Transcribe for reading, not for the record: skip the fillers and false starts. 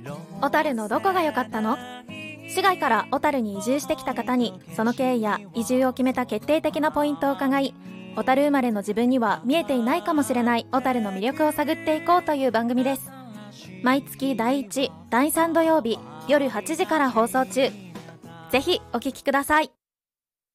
小樽のどこが良かったの？市外から小樽に移住してきた方に、その経緯や移住を決めた決定的なポイントを伺い、小樽生まれの自分には見えていないかもしれない小樽の魅力を探っていこうという番組です。毎月第1、第3土曜日夜8時から放送中。ぜひお聞きください。